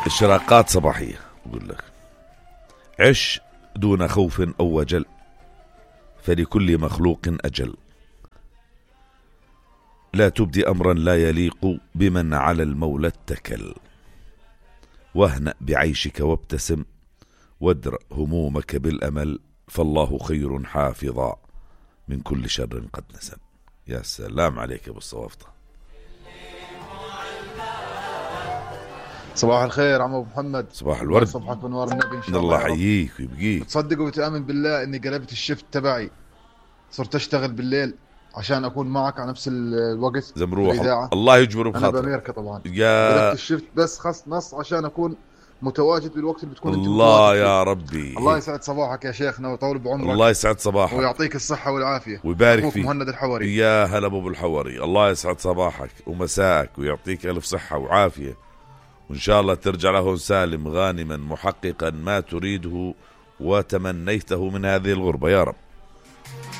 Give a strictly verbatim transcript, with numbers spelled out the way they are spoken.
إشراقات صباحية بقول لك: عش دون خوف أو وجل، فلكل مخلوق أجل. لا تبدي أمرا لا يليق بمن على المولى اتكل. واهنأ بعيشك وابتسم، وادرأ همومك بالأمل، فالله خير حافظا من كل شر قد نسم. يا سلام عليك يا ابو الصوافطة. صباح الخير عم ابو محمد. صباح الورد. صبحك بنور النبي ان شاء الله. الله يحييك ويبقيك. تصدق وتامن بالله اني قلبت الشفت تبعي، صرت اشتغل بالليل عشان اكون معك على نفس الوقت زمروح. بالإذاعة. الله يجبر بخاطرك. انا بامريكا طبعا. يا قلبت الشفت بس خص نص عشان اكون متواجد بالوقت اللي بتكون انت الله يا ربي. الله يسعد صباحك يا شيخنا ويطول بعمرك. الله يسعد صباحك ويعطيك الصحة والعافية ويبارك فيك. مهند الحوري. يا هلا ابو الحوري، الله يسعد صباحك ومساءك ويعطيك الف صحة وعافية، وإن شاء الله ترجع له سالم غانما محققا ما تريده وتمنيته من هذه الغربة يا رب.